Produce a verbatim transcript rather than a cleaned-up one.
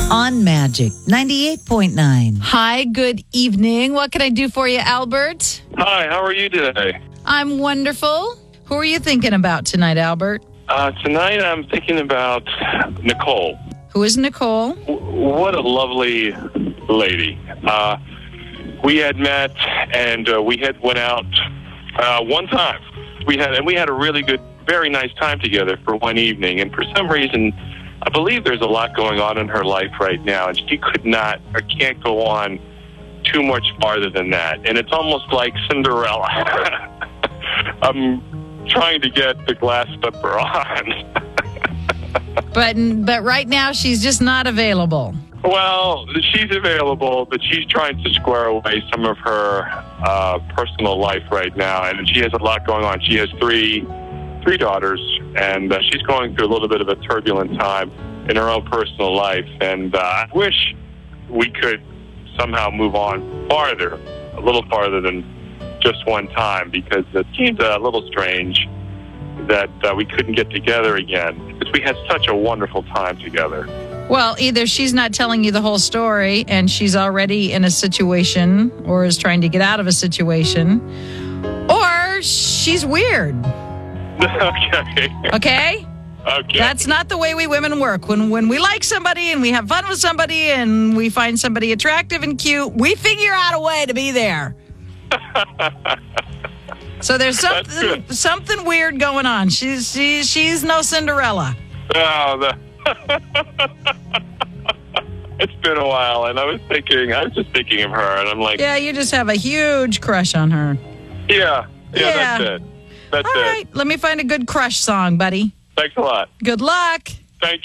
on Magic ninety-eight point nine. Hi, good evening. What can I do for you, Albert? Hi, how are you today? I'm wonderful. Who are you thinking about tonight, Albert? Uh, tonight I'm thinking about Nicole. Who is Nicole? W- what a lovely lady. Uh, we had met and uh, we had went out uh, one time. We had and we had a really good, very nice time together for one evening. And for some reason, I believe there's a lot going on in her life right now, and she could not or can't go on too much farther than that. And it's almost like Cinderella. I'm trying to get the glass slipper on. But but right now she's just not available. Well, she's available, but she's trying to square away some of her uh, personal life right now, and she has a lot going on. She has three three daughters, and uh, she's going through a little bit of a turbulent time in her own personal life, and uh, I wish we could somehow move on farther, a little farther than just one time, because it seems a little strange that uh, we couldn't get together again, because we had such a wonderful time together. Well, either she's not telling you the whole story and she's already in a situation or is trying to get out of a situation, or she's weird. Okay. Okay? Okay. That's not the way we women work. When when we like somebody and we have fun with somebody and we find somebody attractive and cute, we figure out a way to be there. So there's something something weird going on. She's she's she's no Cinderella. Oh, the it's been a while, and I was thinking, I was just thinking of her, and I'm like, Yeah, you just have a huge crush on her. yeah, yeah, Yeah. that's it. That's All it. right, let me find a good crush song, buddy. Thanks a lot. Good luck. Thank you.